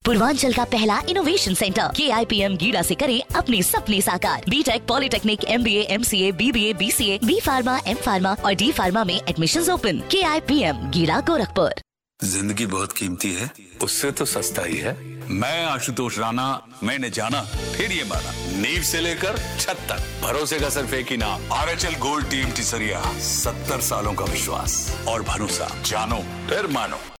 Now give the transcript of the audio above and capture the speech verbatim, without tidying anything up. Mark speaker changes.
Speaker 1: पूर्वांचल का पहला innovation centre के आई पी एम गीड़ा से करें अपने सपने साकार। बीटेक, पॉलिटेक्निक, एम बी ए, एम सी ए, बी बी ए, बी सी ए, बी फार्मा, एम फार्मा और डी फार्मा में एडमिशंस ओपन। के आई पी एम गीड़ा, गोरखपुर।
Speaker 2: जिंदगी बहुत कीमती है, उससे तो सस्ता ही है। मैं आशुतोष राणा, मैंने जाना फिर ये माना, नींव से लेकर छत तक भरोसे का सिर्फ एक ही नाम, R H L gold team टिसरिया। सत्तर सालों का विश्वास और भरोसा, जानो फिर मानो।